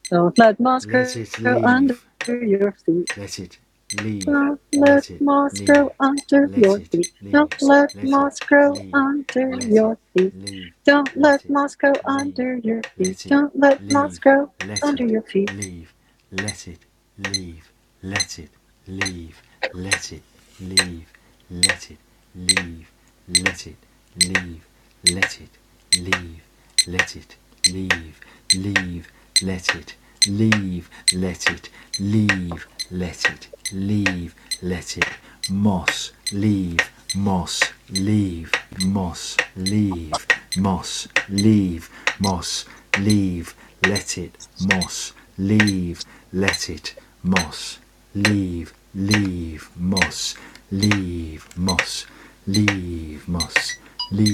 Don't let moss Let grow it under leave. your feet. Let it leave. Don't let Let it moss grow leave. under Let your it feet. Don't leave. let Let it moss grow leave. under Let it your feet. leave. Don't let Let it moss grow leave. under your feet. Let it Don't let moss leave. grow Let under it your feet. leave. Let it leave. Let it leave. Let it leave. Let it leave. Let it leave. Let it leave. Let it leave. Leave. Let it leave. Let it leave. Let it leave. Let it moss leave. Moss leave. Moss leave. Moss leave. Moss leave. Let it moss leave. Let it moss leave. Leave moss leave moss leave moss